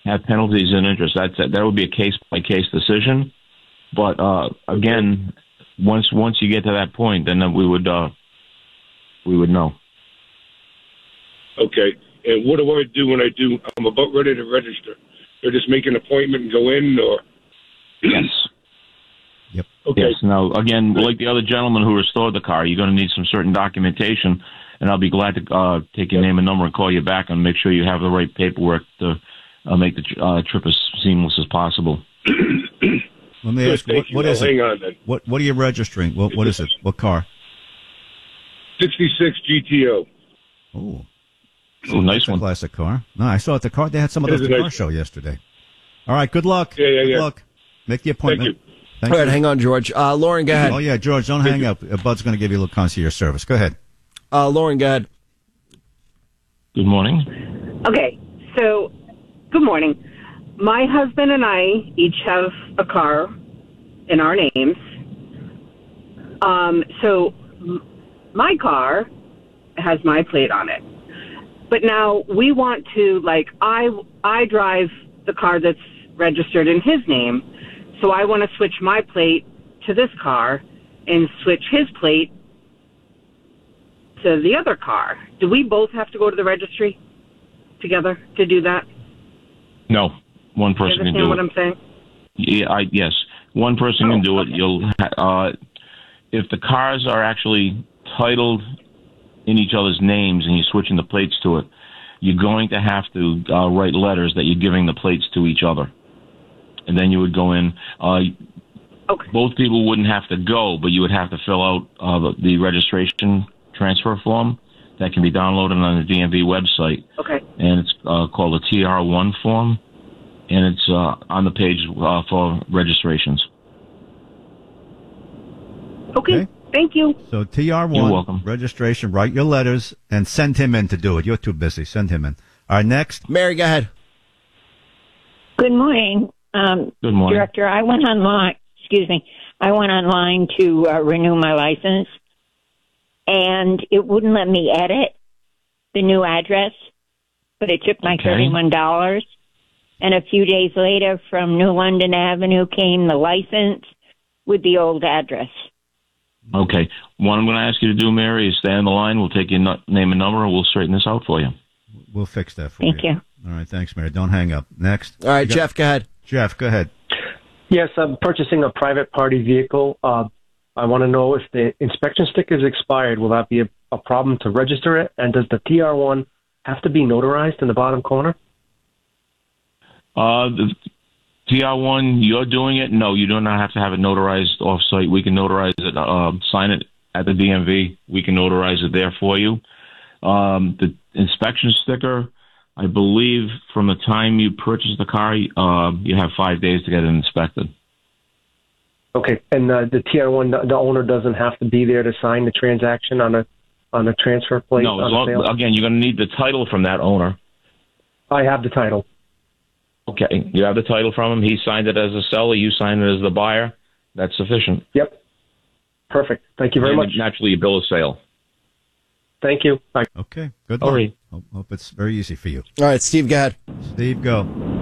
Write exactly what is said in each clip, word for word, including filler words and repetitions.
have penalties and interest. That's that would be a case by case decision. But uh, again, once once you get to that point, then we would uh, we would know. Okay. And what do I do when I do? I'm about ready to register. Do I just make an appointment and go in, or? Yes. Yep. Okay. Yes. Now, again, like the other gentleman who restored the car, you're going to need some certain documentation, and I'll be glad to uh, take your name and number and call you back and make sure you have the right paperwork to uh, make the uh, trip as seamless as possible. Let me ask, what, what is oh, it? Hang on, then. What What are you registering? What What is it? What car? sixty-six G T O. Oh, Oh, nice that's a one. classic car. No, I saw at the car. They had some of It those is at the a car nice show yesterday. All right. Good luck. Yeah, yeah, good yeah. luck. Make the appointment. Thank you. Thank All right, you. hang on, George. Uh, Lauren, go ahead. Oh yeah, George, don't hang up. Uh, Bud's going to give you a little concierge service. Go ahead. Uh, Lauren, go ahead. Good morning. Okay, so good morning. My husband and I each have a car in our names. Um, so m- my car has my plate on it. But now we want to, like, I, I drive the car that's registered in his name, so I want to switch my plate to this car and switch his plate to the other car. Do we both have to go to the registry together to do that? No, one Do you person can understand do what it. I'm saying? Yeah, I, yes, one person Oh, can do it. okay. You'll ha- uh, if the cars are actually titled in each other's names and you're switching the plates to it, you're going to have to uh, write letters that you're giving the plates to each other, and then you would go in. Uh, Okay. both people wouldn't have to go, but you would have to fill out uh, the, the registration transfer form that can be downloaded on the D M V website. Okay. And it's uh, called a T R one form, and it's uh, on the page uh, for registrations. Okay. Okay. Thank you. So T R one You're welcome. registration. Write your letters and send him in to do it. You're too busy. Send him in. All right. Next. Mary, go ahead. Good morning, um, Good morning. Director. I went online. Excuse me. I went online to uh, renew my license, and it wouldn't let me edit the new address, but it took my Okay. thirty-one dollars. And a few days later, from New London Avenue came the license with the old address. Okay. What I'm going to ask you to do, Mary, is stay on the line. We'll take your nu- name and number, and we'll straighten this out for you. We'll fix that for Thank you. you. All right. Thanks, Mary. Don't hang up. Next. All right, You got- Jeff, go ahead. Jeff, go ahead. Yes, I'm purchasing a private party vehicle. Uh, I want to know if the inspection sticker is expired. Will that be a, a problem to register it? And does the T R one have to be notarized in the bottom corner? Uh, the T R one, you're doing it? No, you do not have to have it notarized off-site. We can notarize it, uh, sign it at the D M V. We can notarize it there for you. Um, the inspection sticker, I believe from the time you purchase the car, uh, you have five days to get it inspected. Okay, and uh, the T R one, the, the owner doesn't have to be there to sign the transaction on a on a transfer plate No, as on a long, sale? again, you're going to need the title from that owner. I have the title. Okay, you have the title from him. He signed it as a seller. You signed it as the buyer. That's sufficient. Yep. Perfect. Thank you very And much. Naturally, a bill of sale. Thank you. Bye. Okay. Good All luck. right. Hope, hope it's very easy for you. All right, Steve, go ahead. Steve, go.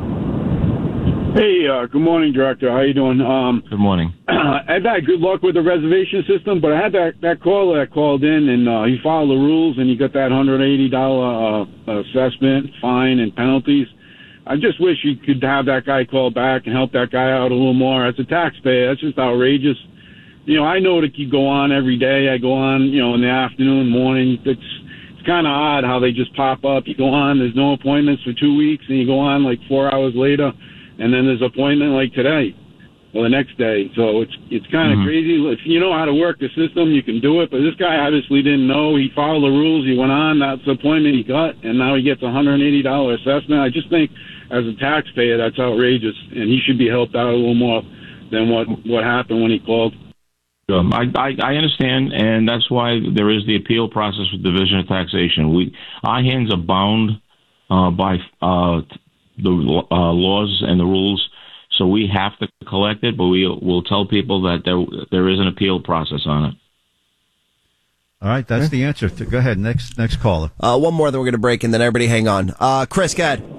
Hey, uh, good morning, Director. How you doing? Um, Good morning. I've had good luck with the reservation system, but I had that, that caller that called in, and uh, he followed the rules, and he got that one hundred eighty dollars uh, assessment, fine, and penalties. I just wish you could have that guy call back and help that guy out a little more. As a taxpayer, that's just outrageous. You know, I know that you go on every day. I go on, you know, in the afternoon, morning. It's it's kind of odd how they just pop up. You go on, there's no appointments for two weeks, and you go on like four hours later, and then there's an appointment like today or the next day. So it's it's kind of Mhm. crazy. If you know how to work the system, you can do it. But this guy obviously didn't know. He followed the rules. He went on. That's the appointment he got, and now he gets a one hundred eighty dollars assessment. I just think, as a taxpayer, that's outrageous, and he should be helped out a little more than what what happened when he called. Um, I, I, I understand, and that's why there is the appeal process with Division of Taxation. We our hands are bound uh, by uh, the uh, laws and the rules, so we have to collect it. But we will tell people that there there is an appeal process on it. All right. That's Okay. the answer. To, go ahead. Next next caller. Uh, one more, then we're going to break, and then everybody hang on. Uh, Chris, go ahead.